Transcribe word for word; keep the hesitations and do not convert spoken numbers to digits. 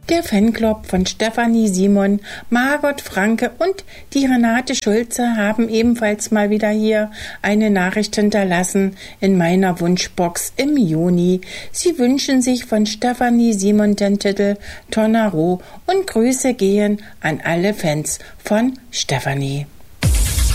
Der Fanclub von Stefanie Simon, Margot Franke und die Renate Schulze haben ebenfalls mal wieder hier eine Nachricht hinterlassen in meiner Wunschbox im Juni. Sie wünschen sich von Stefanie Simon den Titel Tornaro und Grüße gehen an alle Fans von Stefanie.